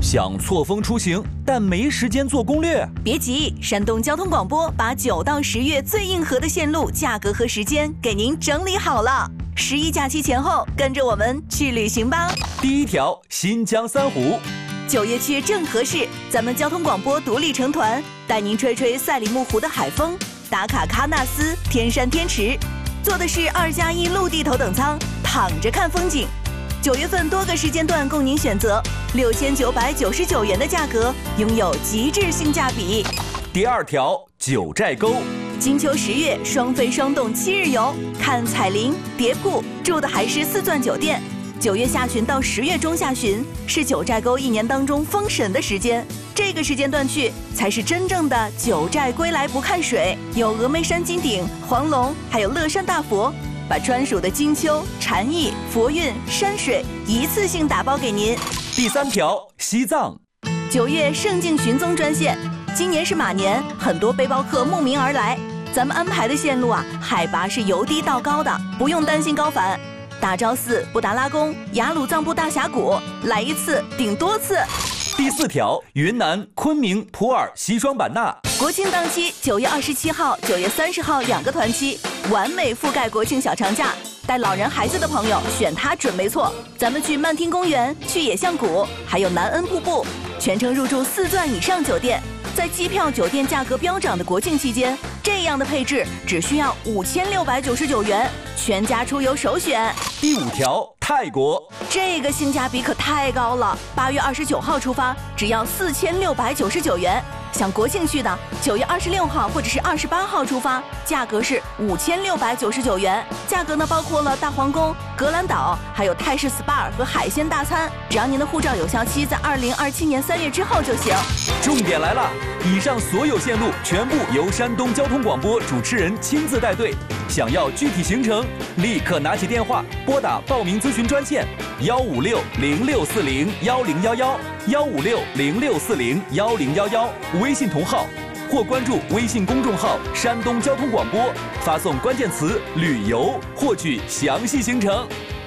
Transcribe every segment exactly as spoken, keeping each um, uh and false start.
想错峰出行，但没时间做攻略？ 别急，山东交通广播把九到十月最硬核的线路、价格和时间给您整理好了。十一假期前后，跟着我们去旅行吧。 第一条，新疆三湖。 九月去正合适，咱们交通广播独立成团，带您吹吹赛里木湖的海风，打卡喀纳斯、天山天池，坐的是二加一陆地头等舱，躺着看风景。九月份多个时间段供您选择，六千九百九十九元的价格，拥有极致性价比。 第二条，九寨沟。 金秋十月双飞双动七日游，看彩铃、蝶瀑，住的还是四钻酒店。九月下旬到十月中下旬是九寨沟一年当中封神的时间，这个时间段去才是真正的九寨归来不看水，有峨眉山金顶、黄龙，还有乐山大佛，把专属的金秋、禅意、佛韵、山水一次性打包给您。 第三条，西藏。 九月圣境寻踪专线，今年是马年，很多背包客慕名而来，咱们安排的线路啊，海拔是由低到高的，不用担心高反。大昭寺、布达拉宫、雅鲁藏布大峡谷，来一次顶多次。 第四条，云南昆明、普洱、西双版纳。 国庆档期，九月二十七号、九月三十号两个团期，完美覆盖国庆小长假。带老人孩子的朋友选它准没错。咱们去漫天公园，去野象谷，还有南恩瀑布，全程入住四钻以上酒店。在机票、酒店价格飙涨的国庆期间，这样的配置只需要五千六百九十九元，全家出游首选。 第五条，泰国。 这个性价比可太高了，八月二十九号出发，只要四千六百九十九元。想国庆去的，九月二十六号或者是二十八号出发，价格是五千六百九十九元。价格呢包括了大皇宫、格兰岛，还有泰式 S P A 和海鲜大餐。只要您的护照有效期在二零二七年三月之后就行。 重点来了，以上所有线路全部由山东交通广播主持人亲自带队。想要具体行程，立刻拿起电话拨打报名咨询专线幺五六零六四零幺零幺幺幺五六零六四零幺零幺幺，微信同号或关注微信公众号山东交通广播，发送关键词旅游获取详细行程。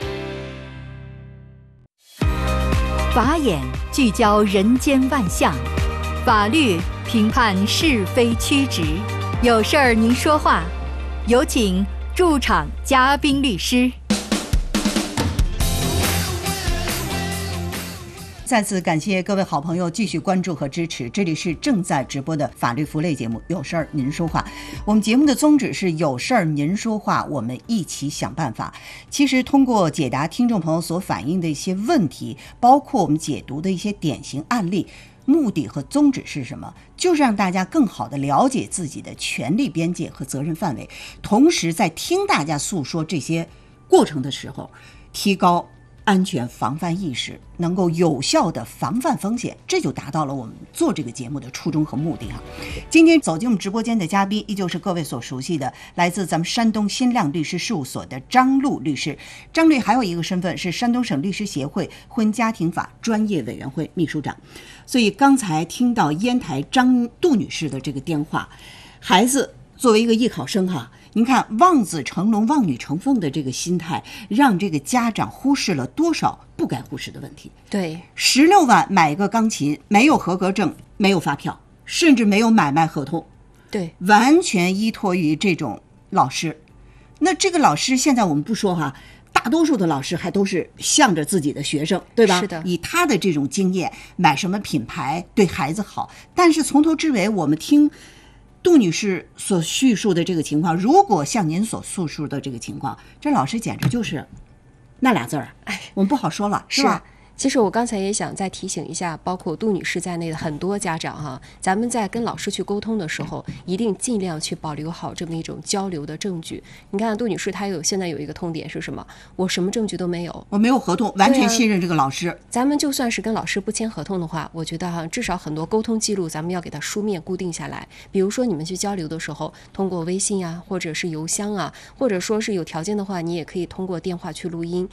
法眼聚焦人间万象，法律评判是非曲直，有事儿您说话。有请驻场嘉宾律师。 再次感谢各位好朋友继续关注和支持，这里是正在直播的法律服务类节目《有事儿您说话》。我们节目的宗旨是有事儿您说话，我们一起想办法。其实通过解答听众朋友所反映的一些问题，包括我们解读的一些典型案例，目的和宗旨是什么？就是让大家更好地了解自己的权利边界和责任范围，同时在听大家诉说这些过程的时候，提高安全防范意识，能够有效的防范风险，这就达到了我们做这个节目的初衷和目的哈。今天走进我们直播间的嘉宾，依旧是各位所熟悉的，来自咱们山东新亮律师事务所的张璐律师。张律还有一个身份是山东省律师协会婚家庭法专业委员会秘书长。所以刚才听到烟台张杜女士的这个电话，孩子作为一个艺考生哈，您看望子成龙望女成凤的这个心态，让这个家长忽视了多少不该忽视的问题。 对， 十六万买一个钢琴，没有合格证，没有发票，甚至没有买卖合同， 对， 完全依托于这种老师。那这个老师现在我们不说哈，大多数的老师还都是向着自己的学生，对吧？ 是的， 以他的这种经验买什么品牌对孩子好。但是从头至尾我们听杜女士所叙述的这个情况，如果像您所诉说的这个情况，这老师简直就是那俩字儿，哎，我们不好说了，是吧？ 其实我刚才也想再提醒一下，包括杜女士在内的很多家长哈，咱们在跟老师去沟通的时候，一定尽量去保留好这么一种交流的证据。你看杜女士她有现在有一个痛点是什么？我什么证据都没有， 我没有合同，完全信任这个老师。啊、 咱们就算是跟老师不签合同的话，我觉得哈，至少很多沟通记录咱们要给它书面固定下来。比如说你们去交流的时候，通过微信啊，或者是邮箱啊，或者说是有条件的话，你也可以通过电话去录音。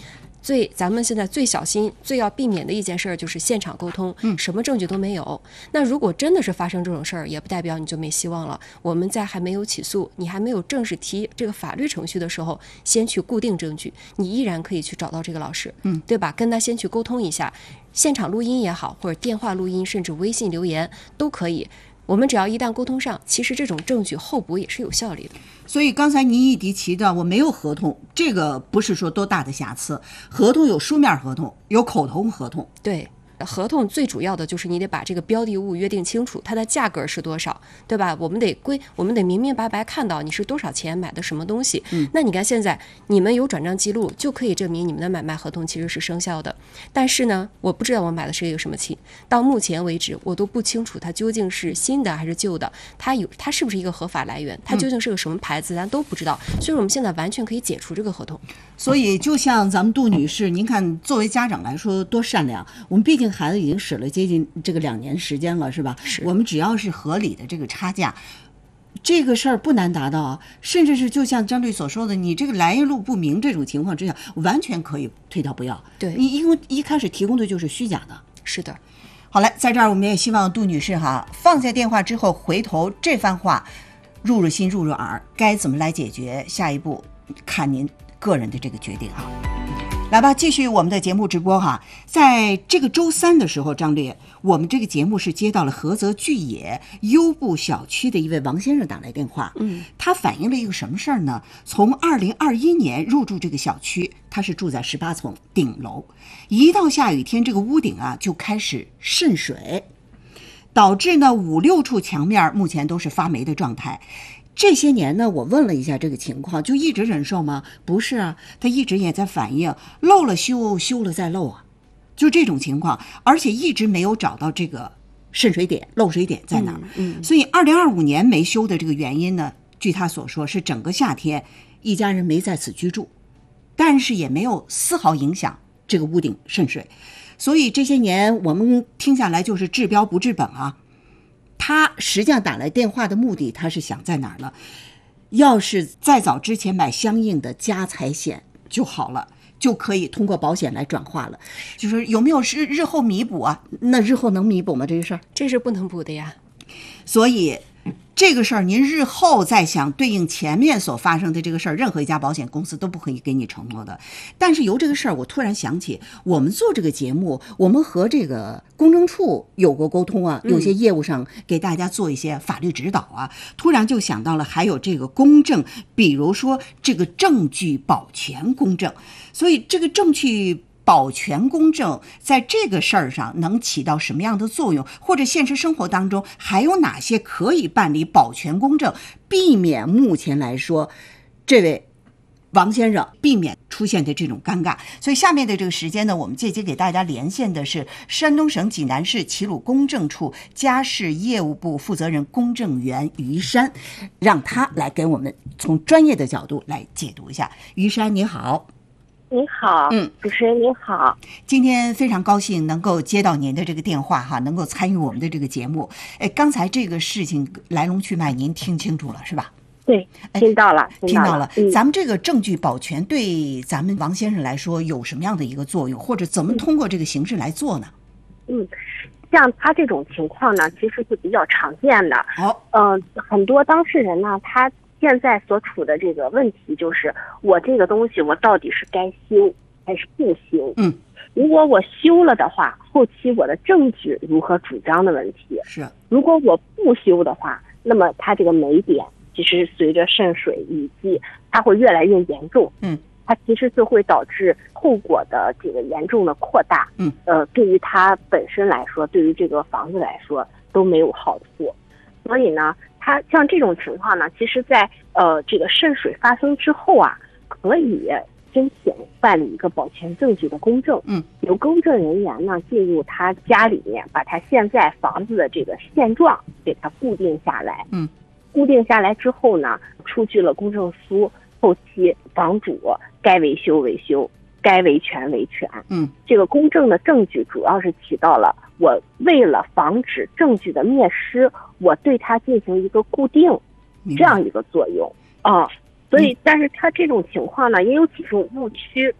最咱们现在最小心、最要避免的一件事儿就是现场沟通， 嗯， 什么证据都没有。那如果真的是发生这种事儿，也不代表你就没希望了。我们在还没有起诉、你还没有正式提这个法律程序的时候，先去固定证据，你依然可以去找到这个老师， 嗯， 对吧？跟他先去沟通一下，现场录音也好，或者电话录音，甚至微信留言都可以。我们只要一旦沟通上，其实这种证据后补也是有效力的。 所以刚才您一提提到我没有合同，这个不是说多大的瑕疵，合同有书面合同，有口头合同。 对，合同最主要的就是你得把这个标的物约定清楚，它的价格是多少，对吧？我们得归，我们得明明白白看到你是多少钱买的什么东西。嗯，那你看现在你们有转账记录，就可以证明你们的买卖合同其实是生效的。但是呢，我不知道我买的是一个什么漆，到目前为止我都不清楚它究竟是新的还是旧的，它有它是不是一个合法来源，它究竟是个什么牌子，咱都不知道。所以我们现在完全可以解除这个合同。 所以就像咱们杜女士，您看作为家长来说多善良，我们毕竟孩子已经使了接近这个两年时间了，是吧？ 是。 我们只要是合理的这个差价，这个事儿不难达到啊。甚至是就像张律所说的，你这个来路不明这种情况之下，完全可以退掉不要。 对， 你因为一开始提供的就是虚假的。 是的。 好嘞，在这儿我们也希望杜女士哈放下电话之后，回头这番话入入心入入耳，该怎么来解决？下一步看您个人的这个决定哈。来吧，继续我们的节目直播哈。在这个周三的时候，张律，我们这个节目是接到了菏泽巨野优步小区的一位王先生打来电话， 嗯， 他反映了一个什么事儿呢？从二零二一年入住这个小区，他是住在十八层顶楼，一到下雨天，这个屋顶啊就开始渗水，导致呢五六处墙面目前都是发霉的状态。这些年呢，我问了一下这个情况，就一直忍受吗？不是啊，他一直也在反映，漏了修，修了再漏啊，就这种情况，而且一直没有找到这个渗水点、漏水点在哪儿。 嗯，嗯所以二零二五年没修的这个原因呢，据他所说是整个夏天一家人没在此居住，但是也没有丝毫影响这个屋顶渗水，所以这些年我们听下来就是治标不治本啊。他实际上打来电话的目的，他是想在哪儿呢？要是在早之前买相应的家财险就好了，就可以通过保险来转化了。就是有没有日日后弥补啊？那日后能弥补吗？这个事儿， 这是不能补的呀。 所以这个事儿，您日后再想对应前面所发生的这个事儿，任何一家保险公司都不可以给你承诺的。但是由这个事儿，我突然想起，我们做这个节目，我们和这个公证处有过沟通啊，有些业务上给大家做一些法律指导啊。嗯、突然就想到了，还有这个公证，比如说这个证据保全公证，所以这个证据保全公证在这个事儿上能起到什么样的作用，或者现实生活当中还有哪些可以办理保全公证，避免目前来说这位王先生避免出现的这种尴尬。所以下面的这个时间呢，我们借机给大家连线的是山东省济南市齐鲁公证处家事业务部负责人公证员于山，让他来给我们从专业的角度来解读一下。于山你好。 您好， 嗯， 主持人您好， 今天非常高兴能够接到您的这个电话哈，能够参与我们的这个节目。哎，刚才这个事情来龙去脉您听清楚了是吧？ 对，听到了， 听到了。 听到了嗯、 咱们这个证据保全对咱们王先生来说有什么样的一个作用，或者怎么通过这个形式来做呢？ 嗯，像他这种情况呢，其实是比较常见的。 好， 嗯、呃，很多当事人呢，他现在所处的这个问题就是，我这个东西我到底是该修还是不修？嗯，如果我修了的话，后期我的证据如何主张的问题是；如果我不修的话，那么它这个霉点其实随着渗水雨季，它会越来越严重。 嗯， 它其实就会导致后果的这个严重的扩大。 嗯， 呃，对于它本身来说，对于这个房子来说都没有好处。所以呢，它像这种情况呢，其实在呃这个渗水发生之后啊，可以申请办理一个保全证据的公证。 嗯， 由公证人员呢进入他家里面，把他现在房子的这个现状给他固定下来。 嗯， 固定下来之后呢，出具了公证书，后期房主该维修维修，该维权维权。 嗯， 这个公证的证据主要是起到了我为了防止证据的灭失，我对它进行一个固定这样一个作用啊。所以，但是它这种情况呢，也有几种误区。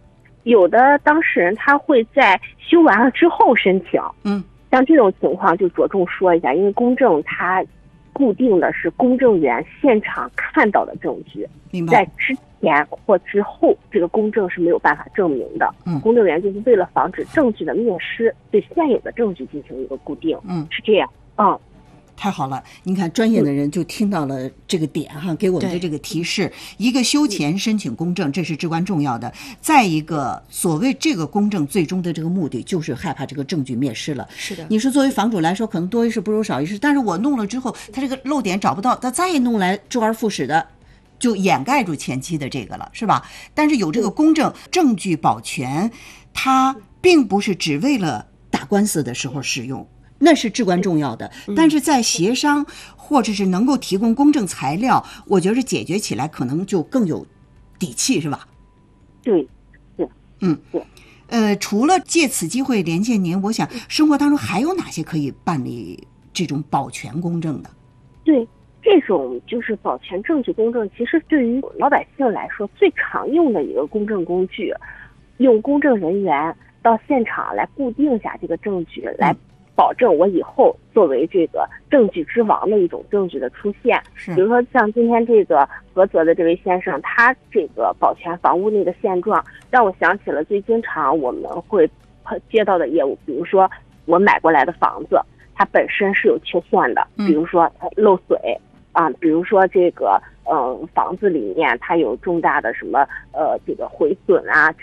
有的当事人他会在修完了之后申请， 嗯， 像这种情况就着重说一下，因为公证它固定的是公证员现场看到的证据， 明白。 在之前或之后，这个公证是没有办法证明的。 嗯， 公证员就是为了防止证据的灭失，对现有的证据进行一个固定。 嗯， 是这样。嗯。 太好了，您看专业的人就听到了这个点哈，给我们的这个提示。一个修前申请公证，这是至关重要的。再一个，所谓这个公证最终的这个目的，就是害怕这个证据灭失了。 是的。 你说作为房主来说，可能多一事不如少一事，但是我弄了之后，他这个漏点找不到，他再弄来周而复始的，就掩盖住前期的这个了，是吧？但是有这个公证证据保全，它并不是只为了打官司的时候使用。那是至关重要的，但是在协商或者是能够提供公证材料，我觉得解决起来可能就更有底气，是吧？ 对，对， 嗯， 对。 呃，除了借此机会连线您，我想生活当中还有哪些可以办理这种保全公证的？ 对，这种就是保全证据公证，其实对于老百姓来说最常用的一个公证工具，用公证人员到现场来固定下这个证据，嗯、来。保证我以后作为这个证据之王的一种证据的出现。 是， 比如说像今天这个菏泽的这位先生，他这个保全房屋内的现状，让我想起了最经常我们会接到的业务。比如说我买过来的房子，它本身是有缺陷的，比如说它漏水啊，比如说这个嗯、呃、房子里面它有重大的什么呃这个毁损啊。